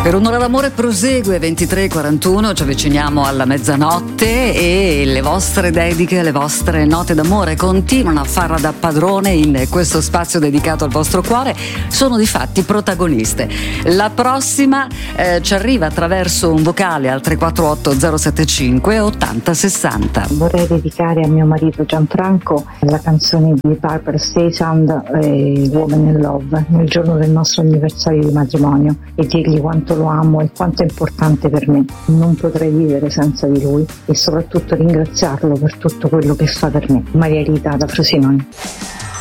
Per un'ora d'amore prosegue 23:41, ci avviciniamo alla mezzanotte e le vostre dediche, le vostre note d'amore continuano a farla da padrone in questo spazio dedicato al vostro cuore, sono di fatti protagoniste. La prossima ci arriva attraverso un vocale al 348 075 80 60. Vorrei dedicare a mio marito Gianfranco la canzone di Barbara Streisand, Woman in Love, nel giorno del nostro anniversario di matrimonio, e dirgli quanto lo amo e quanto è importante per me. Non potrei vivere senza di lui e soprattutto ringraziarlo per tutto quello che fa per me. Maria Rita da Frosinone.